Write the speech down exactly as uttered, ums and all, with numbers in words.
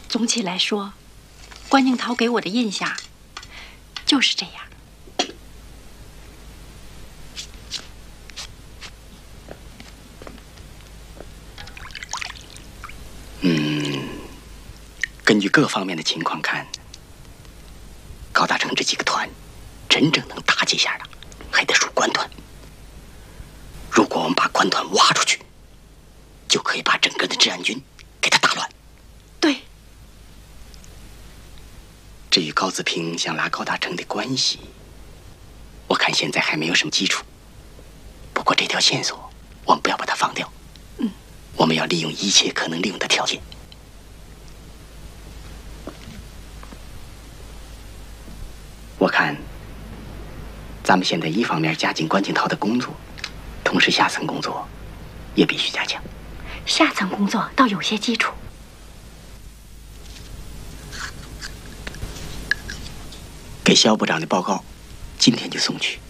总体来说，关敬涛给我的印象就是这样。 嗯，根据各方面的情况看，高大成这几个团，真正能打几下的，还得数关团。如果我们把关团挖出去，就可以把整个的治安军给他打乱。 对。 至于高子平想拉高大成的关系，我看现在还没有什么基础。不过这条线索，我们不要把它放掉。 嗯， 我们要利用一切可能利用的条件。我看，咱们现在一方面加紧关敬涛的工作，同时下层工作也必须加强。 下层工作倒有些基础。 给肖部长的报告，今天就送去。